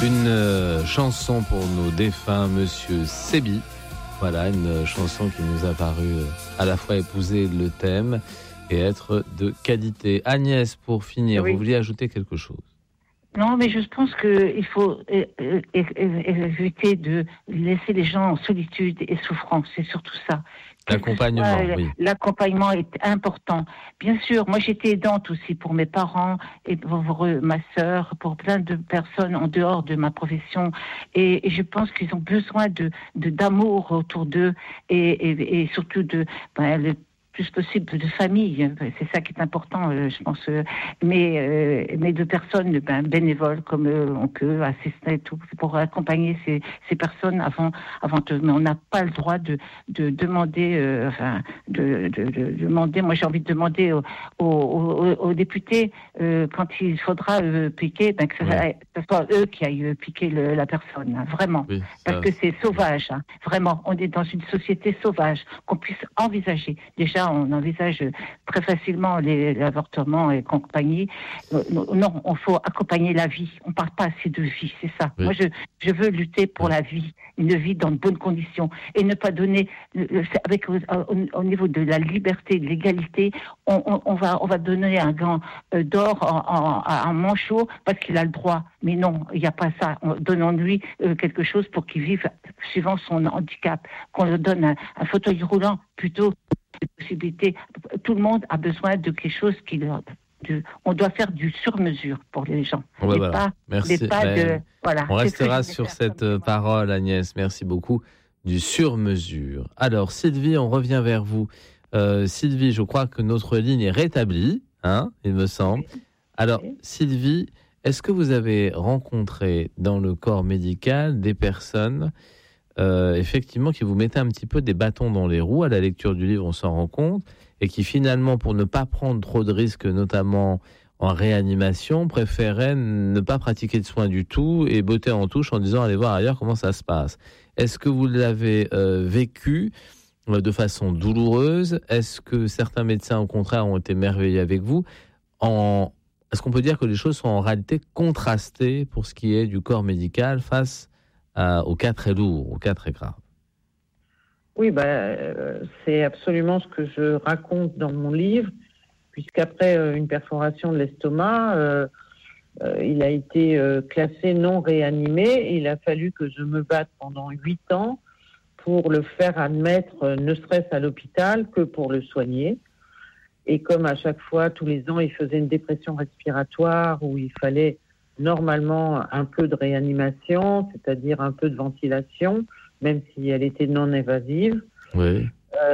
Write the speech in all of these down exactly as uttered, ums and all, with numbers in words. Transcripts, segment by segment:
Une euh, chanson pour nos défunts, Monsieur Sébi. Voilà, une chanson qui nous a paru euh, à la fois épouser le thème et être de qualité. Agnès, pour finir, oui. Vous vouliez ajouter quelque chose? Non, mais je pense qu'il faut é- é- é- éviter de laisser les gens en solitude et souffrance. C'est surtout ça. L'accompagnement, Quelquefois, oui. L'accompagnement est important. Bien sûr, moi j'étais aidante aussi pour mes parents et pour euh, ma sœur, pour plein de personnes en dehors de ma profession. Et, et je pense qu'ils ont besoin de, de d'amour autour d'eux et, et, et surtout de ben, le plus possible de famille, c'est ça qui est important, euh, je pense. Euh, mais, euh, mais de personnes ben, bénévoles, comme euh, on peut assister et tout, pour accompagner ces, ces personnes avant, avant de, mais on n'a pas le droit de, de demander, euh, enfin, de, de, de demander. Moi, j'ai envie de demander aux, aux, aux, aux députés euh, quand il faudra euh, piquer, ben, que ce Oui. soit, soit eux qui aillent piquer le, la personne, hein, vraiment, Oui, parce ça, que c'est sauvage, hein, vraiment. On est dans une société sauvage qu'on puisse envisager déjà. On envisage très facilement les, l'avortement et compagnie. Non, on faut accompagner la vie. On ne parle pas assez de vie, c'est ça. Oui. Moi, je, je veux lutter pour Oui. la vie, une vie dans de bonnes conditions et ne pas donner, avec au, au niveau de la liberté, de l'égalité, on, on, on va on va donner un gant d'or en, en, à un manchot parce qu'il a le droit. Mais non, il n'y a pas ça. Donnons-lui quelque chose pour qu'il vive suivant son handicap. Qu'on lui donne un, un fauteuil roulant plutôt. Possibilité. Tout le monde a besoin de quelque chose qui leur. De, on doit faire du sur-mesure pour les gens. Ouais, et voilà. pas, Merci. et pas de, voilà. On restera sur cette parole, Agnès. Merci beaucoup. Du sur-mesure. Alors, Sylvie, on revient vers vous. Euh, Sylvie, je crois que notre ligne est rétablie, hein, il me semble. Alors, Sylvie, est-ce que vous avez rencontré dans le corps médical des personnes Euh, effectivement, qui vous mettaient un petit peu des bâtons dans les roues? À la lecture du livre, on s'en rend compte, et qui finalement, pour ne pas prendre trop de risques, notamment en réanimation, préféraient ne pas pratiquer de soins du tout et botter en touche en disant allez voir ailleurs comment ça se passe. Est-ce que vous l'avez euh, vécu euh, de façon douloureuse? Est-ce que certains médecins, au contraire, ont été merveilleux avec vous? En... Est-ce qu'on peut dire que les choses sont en réalité contrastées pour ce qui est du corps médical face à, aux cas très lourds, aux cas très graves? Oui, bah, euh, c'est absolument ce que je raconte dans mon livre, puisqu'après euh, une perforation de l'estomac, euh, euh, il a été euh, classé non réanimé et il a fallu que je me batte pendant huit ans pour le faire admettre, euh, ne serait-ce à l'hôpital que pour le soigner. Et comme à chaque fois, tous les ans, il faisait une dépression respiratoire où il fallait normalement un peu de réanimation, c'est-à-dire un peu de ventilation, même si elle était non évasive. Oui.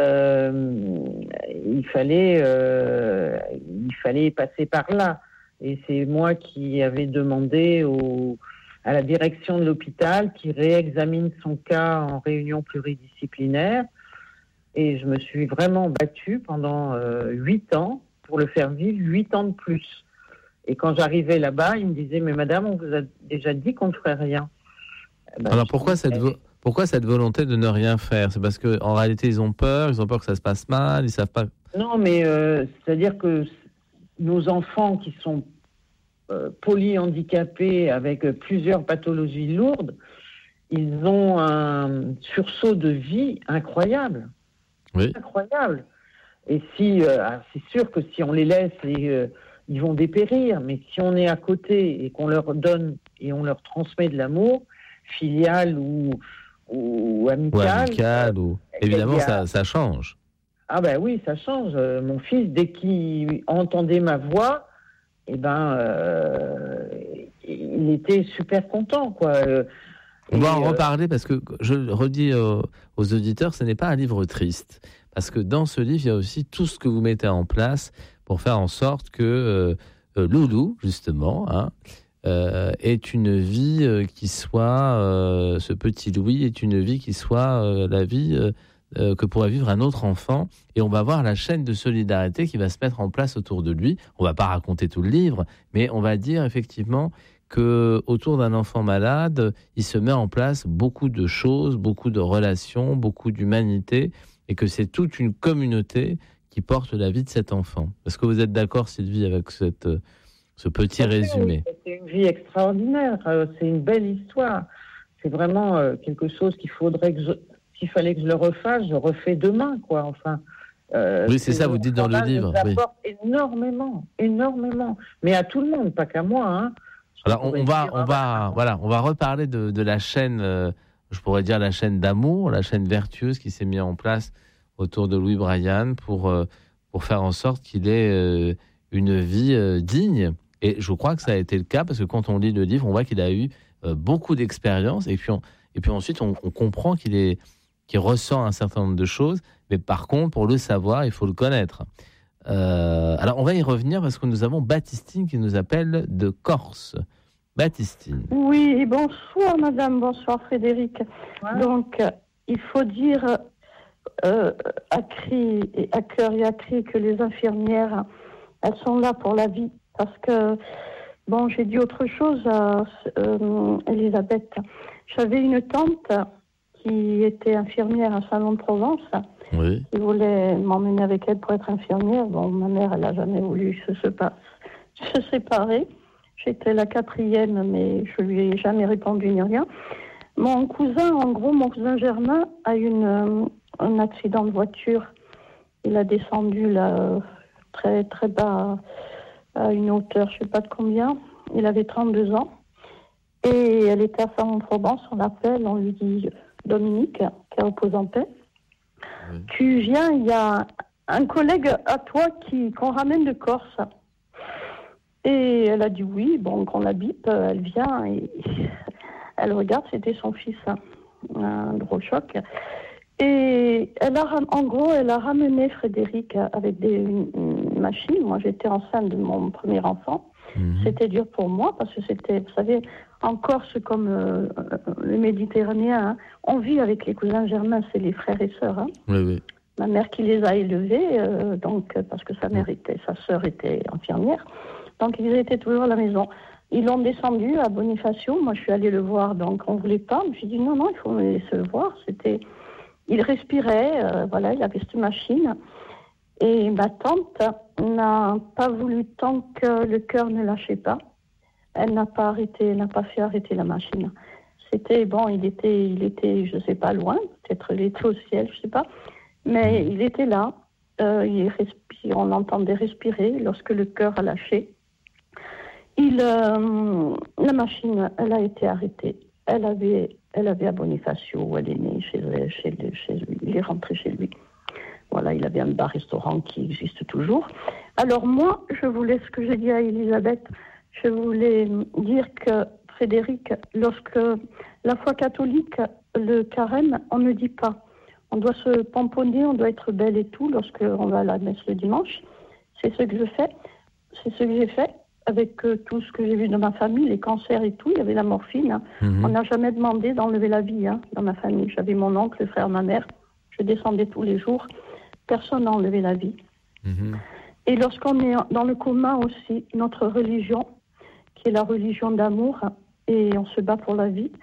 Euh, il fallait, euh, il fallait passer par là. Et c'est moi qui avais demandé au, à la direction de l'hôpital qui réexamine son cas en réunion pluridisciplinaire. Et je me suis vraiment battue pendant euh, huit ans pour le faire vivre huit ans de plus. Et quand j'arrivais là-bas, il me disait « Mais madame, on vous a déjà dit qu'on ne ferait rien. » ben, Alors pourquoi cette, vo- pourquoi cette volonté de ne rien faire? C'est parce qu'en réalité, ils ont peur, ils ont peur que ça se passe mal, ils savent pas... Non, mais euh, c'est-à-dire que nos enfants qui sont euh, polyhandicapés avec plusieurs pathologies lourdes, ils ont un sursaut de vie incroyable. Oui. Incroyable. Et si, euh, c'est sûr que si on les laisse, et, euh, ils vont dépérir. Mais si on est à côté et qu'on leur donne et on leur transmet de l'amour, filial ou, ou amical. Ou amical, ou... Évidemment, a... ça, ça change. Ah ben oui, ça change. Euh, mon fils, dès qu'il entendait ma voix, eh ben, euh, il était super content, quoi. Euh, On va en euh... reparler parce que, je le redis aux, aux auditeurs, ce n'est pas un livre triste. Parce que dans ce livre, il y a aussi tout ce que vous mettez en place pour faire en sorte que euh, euh, Loulou, justement, hein, euh, est une vie euh, qui soit, euh, ce petit Louis est une vie qui soit euh, la vie euh, euh, que pourrait vivre un autre enfant. Et on va voir la chaîne de solidarité qui va se mettre en place autour de lui. On ne va pas raconter tout le livre, mais on va dire effectivement que autour d'un enfant malade, il se met en place beaucoup de choses, beaucoup de relations, beaucoup d'humanité, et que c'est toute une communauté qui porte la vie de cet enfant. Est-ce que vous êtes d'accord, Sylvie, avec cette, ce petit résumé. C'est une vie extraordinaire, c'est une belle histoire. C'est vraiment quelque chose qu'il faudrait que je, s'il fallait que je le refasse, je refais demain, quoi. Enfin. Euh, oui, c'est ça, vous dites dans le livre. Ça oui. apporte énormément, énormément. Mais à tout le monde, pas qu'à moi. Hein. Alors, on, on va, on va, voilà, on va reparler de, de la chaîne. Euh, je pourrais dire la chaîne d'amour, la chaîne vertueuse qui s'est mise en place autour de Louis Brian pour euh, pour faire en sorte qu'il ait euh, une vie euh, digne. Et je crois que ça a été le cas parce que quand on lit le livre, on voit qu'il a eu euh, beaucoup d'expérience et puis on, et puis ensuite on, on comprend qu'il est qu'il ressent un certain nombre de choses. Mais par contre, pour le savoir, il faut le connaître. Euh, alors, on va y revenir parce que nous avons Baptistine qui nous appelle de Corse. Baptistine. Oui, bonsoir madame, bonsoir Frédéric. Ouais. Donc, euh, il faut dire euh, à cri et à cœur et à cri que les infirmières, elles sont là pour la vie. Parce que, bon, j'ai dit autre chose à euh, Elisabeth. J'avais une tante qui était infirmière à Salon-de-Provence, oui. qui voulait m'emmener avec elle pour être infirmière. Bon, ma mère, elle n'a jamais voulu se, se, se séparer. J'étais la quatrième, mais je lui ai jamais répondu ni rien. Mon cousin, en gros, mon cousin Germain, a eu une, euh, un accident de voiture. Il a descendu là, très, très bas, à une hauteur, je ne sais pas de combien. Il avait trente-deux ans. Et elle était à Salon-de-Provence, on l'appelle, on lui dit Dominique, qui repose en paix. Oui. Tu viens, il y a un collègue à toi qui, qu'on ramène de Corse. Et elle a dit oui, bon, qu'on la bip, elle vient et elle regarde, c'était son fils, un gros choc. Et elle a, en gros, elle a ramené Frédéric avec des une, une machine. Moi, j'étais enceinte de mon premier enfant. Mmh. C'était dur pour moi parce que c'était, vous savez, en Corse comme euh, le Méditerranéen, hein, on vit avec les cousins germains, c'est les frères et sœurs. Hein. Oui, oui. Ma mère qui les a élevés, euh, donc parce que sa mère était, sa sœur était infirmière. Donc, ils étaient toujours à la maison. Ils l'ont descendu à Bonifacio. Moi, je suis allée le voir, donc on ne voulait pas. Je me suis dit, non, non, il faut me laisser le voir. C'était... Il respirait, euh, voilà, il avait cette machine. Et ma tante n'a pas voulu tant que le cœur ne lâchait pas. Elle n'a pas arrêté, elle n'a pas fait arrêter la machine. C'était, bon, il était, il était, je ne sais pas, loin. Peut-être il était au ciel, je ne sais pas. Mais il était là. Euh, il respire, on l'entendait respirer lorsque le cœur a lâché. Il, euh, la machine, elle a été arrêtée. Elle avait, elle avait à Bonifacio, où elle est née, chez, chez, chez lui. Il est rentré chez lui. Voilà, il avait un bar-restaurant qui existe toujours. Alors moi, je voulais, ce que j'ai dit à Elisabeth, je voulais dire que Frédéric, lorsque la foi catholique, le carême, on ne dit pas. On doit se pomponner, on doit être belle et tout lorsqu'on va à la messe le dimanche. C'est ce que je fais. C'est ce que j'ai fait. Avec euh, tout ce que j'ai vu dans ma famille, les cancers et tout, il y avait la morphine. Hein. Mmh. On n'a jamais demandé d'enlever la vie hein, dans ma famille. J'avais mon oncle, le frère, ma mère. Je descendais tous les jours. Personne n'a enlevé la vie. Mmh. Et lorsqu'on est dans le coma aussi, notre religion, qui est la religion d'amour, et on se bat pour la vie.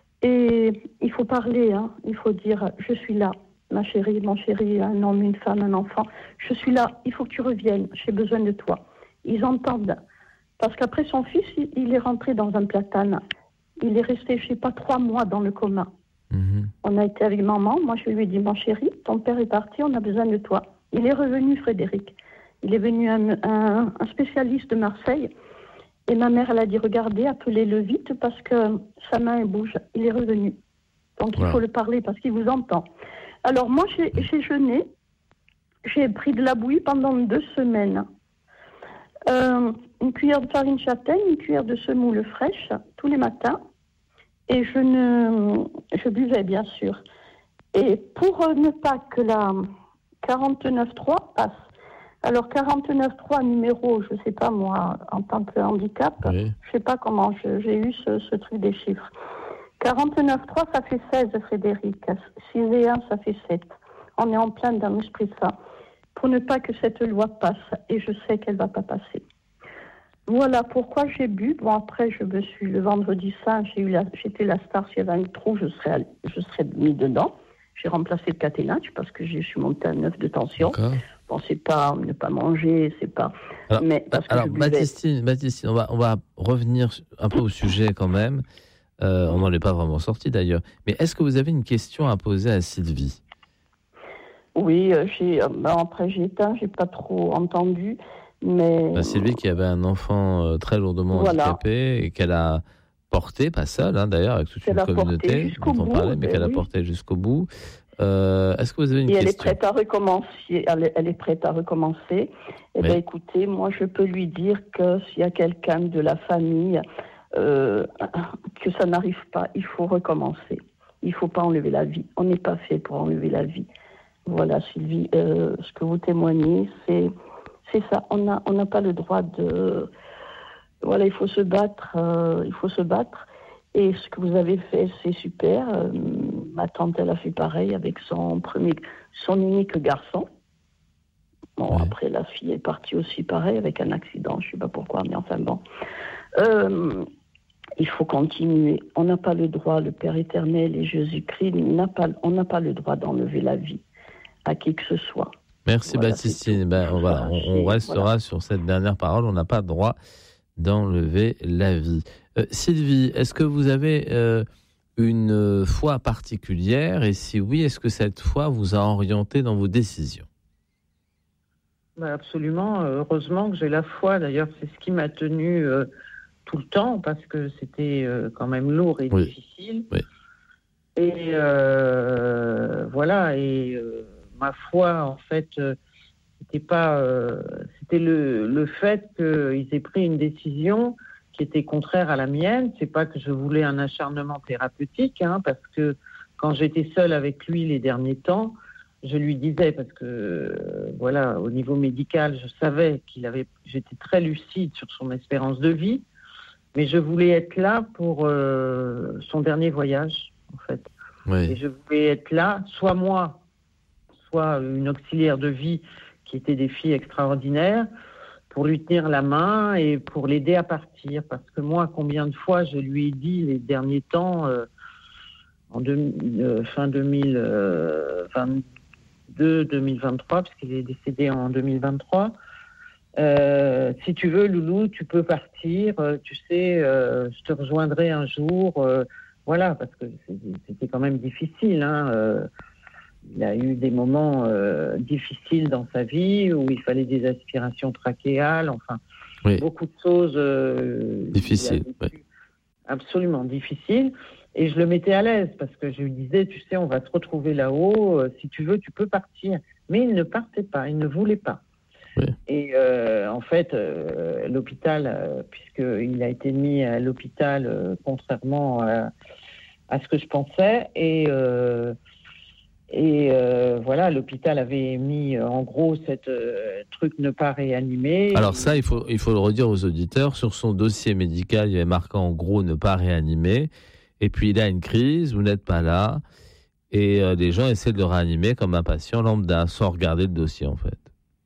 Et il faut parler, hein. Il faut dire, je suis là, ma chérie, mon chéri, un homme, une femme, un enfant. Je suis là, il faut que tu reviennes, j'ai besoin de toi. Ils entendent. Parce qu'après son fils, il est rentré dans un platane. Il est resté, je ne sais pas, trois mois dans le coma. Mmh. On a été avec maman. Moi, je lui ai dit, mon chéri, ton père est parti, on a besoin de toi. Il est revenu, Frédéric. Il est venu un, un, un spécialiste de Marseille. Et ma mère, elle a dit, regardez, appelez-le vite parce que sa main, elle bouge. Il est revenu. Donc, wow. Il faut le parler parce qu'il vous entend. Alors, moi, j'ai, j'ai jeûné. J'ai pris de la bouillie pendant deux semaines. Euh, une cuillère de farine châtaigne, une cuillère de semoule fraîche tous les matins et je ne je buvais bien sûr. Et pour ne pas que la quarante-neuf trois passe, alors quarante-neuf trois numéro, je sais pas moi, en tant que handicap, oui. Je sais pas comment je, j'ai eu ce, ce truc des chiffres. quarante-neuf trois ça fait seize, Frédéric. six et un ça fait sept. On est en plein dans l'esprit de ça. Pour ne pas que cette loi passe, et je sais qu'elle ne va pas passer. Voilà pourquoi j'ai bu. Bon, après, je me suis, le vendredi saint, j'ai eu la, j'étais la star, s'il y avait un trou, je serais, je serais mis dedans. J'ai remplacé le caténage parce que je suis montée à neuf de tension. D'accord. Bon, c'est pas ne pas manger, c'est pas. Alors, mais parce que alors je buvais. Baptistine, Baptistine, on va, on va revenir un peu au sujet quand même. Euh, on n'en est pas vraiment sorti d'ailleurs. Mais est-ce que vous avez une question à poser à Sylvie ? Oui, euh, j'ai, euh, ben, après j'ai éteint, j'ai pas trop entendu, mais. Ben, Sylvie qui avait un enfant euh, très lourdement Voilà. handicapé et qu'elle a porté, pas seule hein, d'ailleurs, avec toute Qu'elle une a porté communauté jusqu'au dont on bout, parlait, mais ben qu'elle a oui. porté jusqu'au bout. Euh, est-ce que vous avez une Et elle est question ? prête à recommencer. Elle est, elle est prête à recommencer. Eh Oui. bien, écoutez, moi, je peux lui dire que s'il y a quelqu'un de la famille, euh, que ça n'arrive pas, il faut recommencer. Il ne faut pas enlever la vie. On n'est pas fait pour enlever la vie. Voilà, Sylvie, euh, ce que vous témoignez, c'est, c'est ça. On n'a on n'a pas le droit de. Voilà, il faut se battre. Euh, il faut se battre. Et ce que vous avez fait, c'est super. Euh, ma tante, elle a fait pareil avec son premier, son unique garçon. Bon, Ouais. après, la fille est partie aussi pareil avec un accident. Je ne sais pas pourquoi, mais enfin bon. Euh, il faut continuer. On n'a pas le droit, le Père éternel et Jésus-Christ, n'a pas, on n'a pas le droit d'enlever la vie à qui que ce soit. Merci Voilà, Baptistine. c'est tout. Ben, on, voilà, on, on C'est- restera voilà. sur cette dernière parole. On n'a pas le droit d'enlever la vie. Euh, Sylvie, est-ce que vous avez euh, une euh, foi particulière ? Et si oui, est-ce que cette foi vous a orienté dans vos décisions ? Bah, absolument. Heureusement que j'ai la foi. D'ailleurs, c'est ce qui m'a tenu euh, tout le temps parce que c'était euh, quand même lourd et Oui. difficile. Oui. Et euh, voilà. Et euh, ma foi, en fait, euh, c'était pas. euh, c'était le, le fait qu'ils aient pris une décision qui était contraire à la mienne. C'est pas que je voulais un acharnement thérapeutique, hein, parce que quand j'étais seule avec lui les derniers temps, je lui disais, parce que euh, voilà, au niveau médical, je savais qu'il avait, j'étais très lucide sur son espérance de vie, mais je voulais être là pour euh, son dernier voyage, en fait. Et Oui. je voulais être là, soit moi, soit une auxiliaire de vie qui était des filles extraordinaires, pour lui tenir la main et pour l'aider à partir. Parce que moi, combien de fois je lui ai dit les derniers temps, euh, en deux, euh, fin deux mille vingt-deux deux mille vingt-trois, parce qu'il est décédé en deux mille vingt-trois, euh, si tu veux, Loulou, tu peux partir, euh, tu sais, euh, je te rejoindrai un jour. Euh, voilà, parce que c'était quand même difficile, hein, euh, il a eu des moments euh, difficiles dans sa vie où il fallait des aspirations trachéales, enfin, Oui. beaucoup de choses euh, Difficiles, il a vécu absolument difficiles. Et je le mettais à l'aise parce que je lui disais, tu sais, on va se retrouver là-haut, euh, si tu veux, tu peux partir. Mais il ne partait pas, il ne voulait pas. Oui. Et euh, en fait, euh, l'hôpital, euh, puisqu'il a été mis à l'hôpital euh, contrairement à, à ce que je pensais, et... Euh, Et euh, voilà, l'hôpital avait mis euh, en gros cette euh, truc ne pas réanimer. Alors ça, il faut, il faut le redire aux auditeurs. Sur son dossier médical, il y avait marqué en gros ne pas réanimer. Et puis il a une crise, vous n'êtes pas là. Et euh, les gens essaient de le réanimer comme un patient lambda, sans regarder le dossier en fait.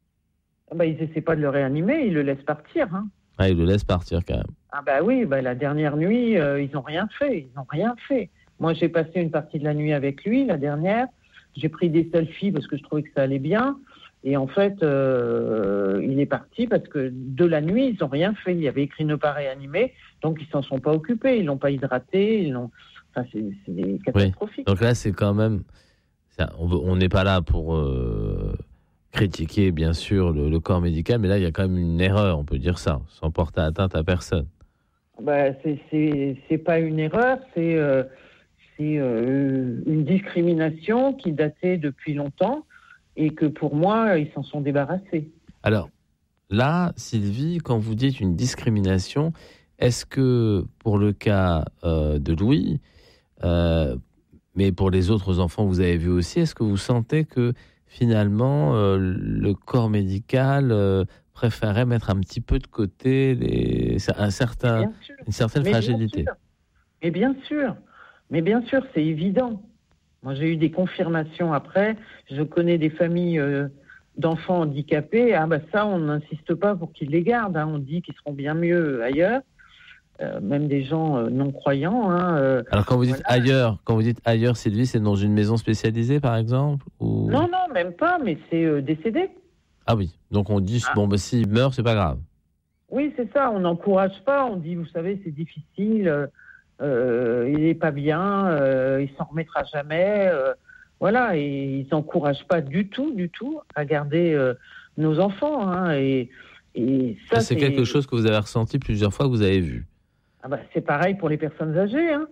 Ah bah, ils n'essaient pas de le réanimer, ils le laissent partir. Hein. Ah, ils le laissent partir quand même. Ah bah oui, bah, la dernière nuit, euh, ils n'ont rien fait, ils n'ont rien fait. Moi, j'ai passé une partie de la nuit avec lui, la dernière. J'ai pris des selfies parce que je trouvais que ça allait bien. Et en fait, euh, il est parti parce que de la nuit, ils n'ont rien fait. Il y avait écrit ne pas réanimer, donc ils s'en sont pas occupés. Ils l'ont pas hydraté. Ils l'ont... Enfin, c'est, c'est catastrophique. Oui. Donc là, c'est quand même... Ça, on n'est pas là pour euh, critiquer, bien sûr, le, le corps médical, mais là, il y a quand même une erreur, on peut dire ça, sans porter atteinte à personne. Bah, c'est, c'est, c'est pas une erreur, c'est... Euh, C'est euh, une discrimination qui datait depuis longtemps et que pour moi, ils s'en sont débarrassés. Alors, là, Sylvie, quand vous dites une discrimination, est-ce que pour le cas euh, de Louis, euh, mais pour les autres enfants, vous avez vu aussi, est-ce que vous sentez que finalement, euh, le corps médical euh, préférait mettre un petit peu de côté les, un certain, une certaine Mais fragilité ? bien sûr. Mais bien sûr. Mais bien sûr, c'est évident. Moi, j'ai eu des confirmations après. Je connais des familles euh, d'enfants handicapés. Ah bah ça, on n'insiste pas pour qu'ils les gardent. Hein. On dit qu'ils seront bien mieux ailleurs. Euh, même des gens euh, non-croyants. Hein, euh, Alors, quand vous dites voilà. ailleurs, quand vous dites ailleurs, Sylvie, c'est dans une maison spécialisée, par exemple ou... Non, non, même pas, mais c'est euh, décédé. Ah oui, donc on dit, Ah. bon, bah, s'il meurt, c'est pas grave. Oui, c'est ça, on n'encourage pas, on dit, vous savez, c'est difficile, euh, euh, il n'est pas bien, euh, il s'en remettra jamais. Euh, voilà, et ils n'encouragent pas du tout, du tout à garder euh, nos enfants. Hein, et, et ça, c'est, c'est quelque chose que vous avez ressenti plusieurs fois, que vous avez vu. Ah bah, c'est pareil pour les personnes âgées. Hein.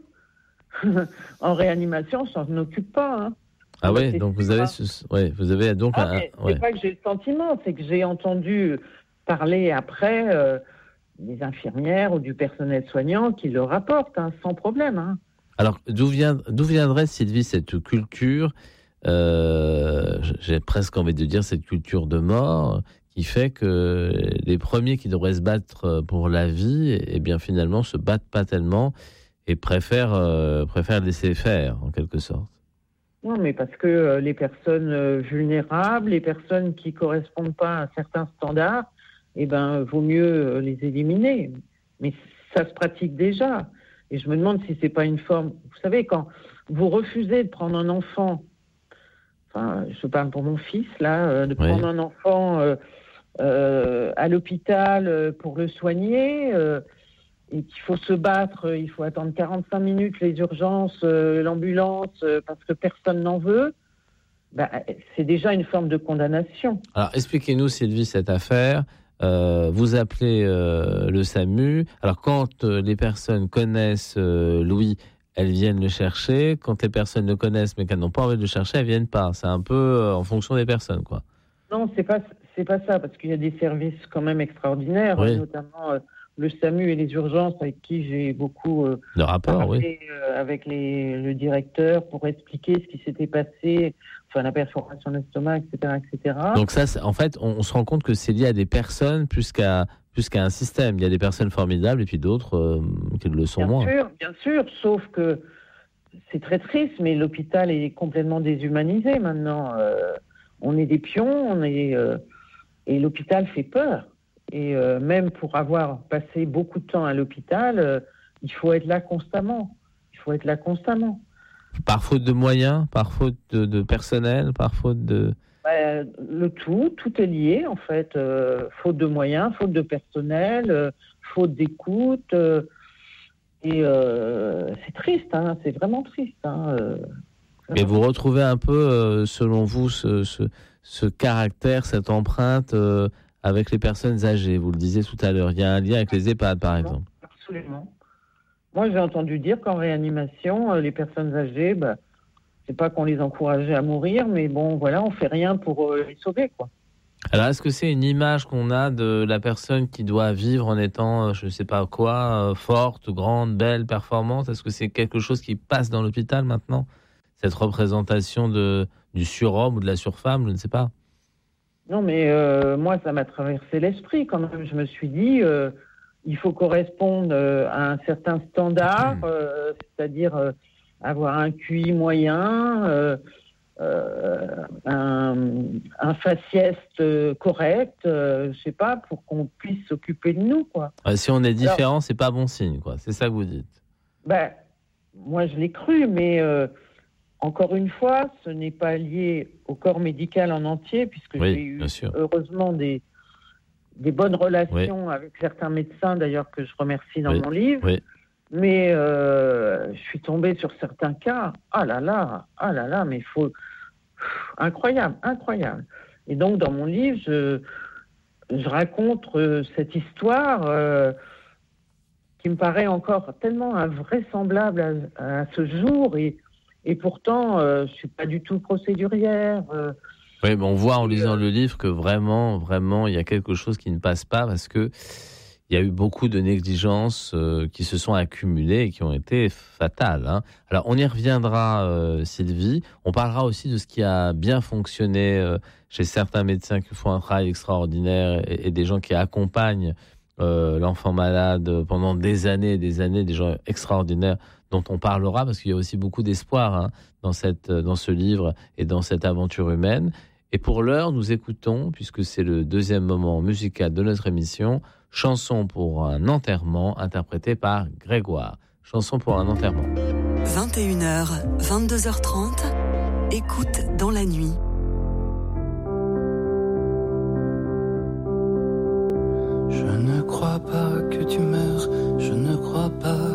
En réanimation, on s'en occupe pas. Hein. Ah bah, ouais, donc vous avez, ce, ouais, vous avez donc ah, un. c'est Ouais. pas que j'ai le sentiment, c'est que j'ai entendu parler après euh, des infirmières ou du personnel soignant qui le rapportent, hein, sans problème. Hein. Alors, d'où, vient, d'où viendrait, Sylvie, cette culture, euh, j'ai presque envie de dire cette culture de mort, qui fait que les premiers qui devraient se battre pour la vie, eh bien finalement se battent pas tellement et préfèrent, euh, préfèrent laisser faire, en quelque sorte. Non, mais parce que euh, les personnes euh, vulnérables, les personnes qui correspondent pas à certains standards, eh ben, vaut mieux euh, les éliminer. Mais ça se pratique déjà. Et je me demande si c'est pas une forme. Vous savez, quand vous refusez de prendre un enfant, enfin, je parle pour mon fils là, euh, de prendre Oui. un enfant euh, euh, à l'hôpital euh, pour le soigner. Euh, et qu'il faut se battre, il faut attendre quarante-cinq minutes les urgences, euh, l'ambulance, euh, parce que personne n'en veut, bah, c'est déjà une forme de condamnation. Alors, expliquez-nous, Sylvie, cette affaire. Euh, vous appelez euh, le SAMU. Alors, quand euh, les personnes connaissent euh, Louis, elles viennent le chercher. Quand les personnes le connaissent, mais qu'elles n'ont pas envie de le chercher, elles viennent pas. C'est un peu euh, en fonction des personnes, quoi. Non, c'est pas, c'est pas ça, parce qu'il y a des services quand même extraordinaires, Oui. notamment... Euh, le SAMU et les urgences avec qui j'ai beaucoup euh, Le rapport, parlé oui. euh, avec les, le directeur pour expliquer ce qui s'était passé, enfin la perforation de l'estomac, et cetera, et cetera. Donc ça, c'est- en fait, on, on se rend compte que c'est lié à des personnes plus qu'à, plus qu'à un système. Il y a des personnes formidables et puis d'autres euh, qui le sont bien moins. sûr, bien sûr, sauf que c'est très triste, mais l'hôpital est complètement déshumanisé maintenant. Euh, on est des pions, on est, euh, et l'hôpital fait peur. Et euh, même pour avoir passé beaucoup de temps à l'hôpital, euh, il faut être là constamment. Il faut être là constamment. Par faute de moyens, par faute de, de personnel, par faute de... Ben, le tout, tout est lié en fait. Euh, faute de moyens, faute de personnel, euh, faute d'écoute. Euh, et euh, c'est triste, hein, c'est vraiment triste. Hein, euh, Mais vous retrouvez un peu, euh, selon vous, ce, ce, ce caractère, cette empreinte euh, avec les personnes âgées. Vous le disiez tout à l'heure, il y a un lien avec les EHPAD, par exemple. Absolument. Moi, j'ai entendu dire qu'en réanimation, euh, les personnes âgées, bah, c'est pas qu'on les encourageait à mourir, mais bon, voilà, on fait rien pour euh, les sauver, quoi. Alors, est-ce que c'est une image qu'on a de la personne qui doit vivre en étant, euh, je ne sais pas quoi, euh, forte, grande, belle, performante? Est-ce que c'est quelque chose qui passe dans l'hôpital maintenant? Cette représentation de, du surhomme ou de la surfemme, je ne sais pas. Non, mais euh, moi, ça m'a traversé l'esprit quand même. Je me suis dit, euh, il faut correspondre euh, à un certain standard, euh, c'est-à-dire euh, avoir un Q I moyen, euh, euh, un, un faciès euh, correct, euh, je sais pas, pour qu'on puisse s'occuper de nous, quoi. Ouais, si on est différent, Alors, c'est pas bon signe, quoi. C'est ça que vous dites. Ben, moi, je l'ai cru, mais euh, encore une fois, ce n'est pas lié au corps médical en entier, puisque oui, j'ai eu bien sûr. heureusement des, des bonnes relations oui. avec certains médecins, d'ailleurs, que je remercie dans oui. mon livre. Oui. Mais euh, je suis tombée sur certains cas. Ah là là, ah là là, mais il faut... Incroyable, incroyable. Et donc, dans mon livre, je, je raconte euh, cette histoire euh, qui me paraît encore tellement invraisemblable à, à ce jour. Et, et pourtant, euh, je ne suis pas du tout procédurière. Euh, oui, mais on voit en lisant euh, le livre que vraiment, vraiment, il y a quelque chose qui ne passe pas parce que il y a eu beaucoup de négligences euh, qui se sont accumulées et qui ont été fatales. Hein. Alors, on y reviendra, euh, Sylvie. On parlera aussi de ce qui a bien fonctionné euh, chez certains médecins qui font un travail extraordinaire et, et des gens qui accompagnent euh, l'enfant malade pendant des années et des années, des gens extraordinaires dont on parlera parce qu'il y a aussi beaucoup d'espoir hein, dans, cette, dans ce livre et dans cette aventure humaine. Et pour l'heure, nous écoutons, puisque c'est le deuxième moment musical de notre émission, Chanson pour un enterrement, interprétée par Grégoire. Chanson pour un enterrement. vingt et une heures, vingt-deux heures trente, écoute dans la nuit. crois pas que tu meurs, je ne crois pas